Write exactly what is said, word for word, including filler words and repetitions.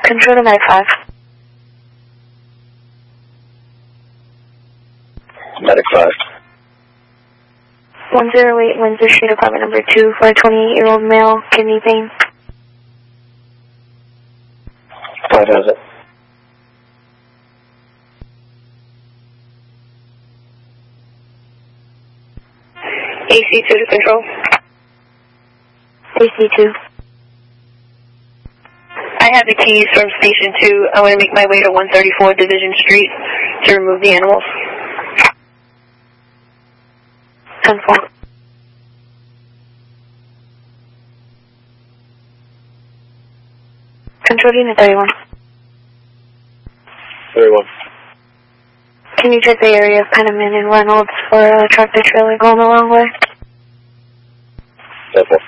Control to Medic five. Medic five. one zero eight Windsor Street, apartment number two, for a twenty-eight-year-old male, kidney pain. Five has it. A C two to control. A C two. I have the keys from Station two. I want to make my way to one thirty-four Division Street to remove the animals. ten four. Control unit thirty-one. thirty-one. Can you check the area of Penniman and Reynolds for a tractor trailer going the wrong way? ten four.